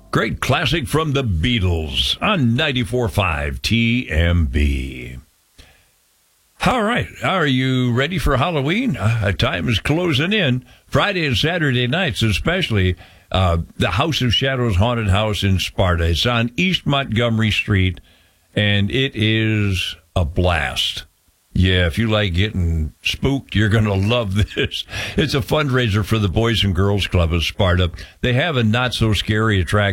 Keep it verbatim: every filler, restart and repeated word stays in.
Great classic from the Beatles on ninety-four point five T M B. All right. Are you ready for Halloween? Uh, time is closing in. Friday and Saturday nights, especially uh, the House of Shadows Haunted House in Sparta. It's on East Montgomery Street, and it is a blast. Yeah, if you like getting spooked, you're going to love this. It's a fundraiser for the Boys and Girls Club of Sparta. They have a not-so-scary attraction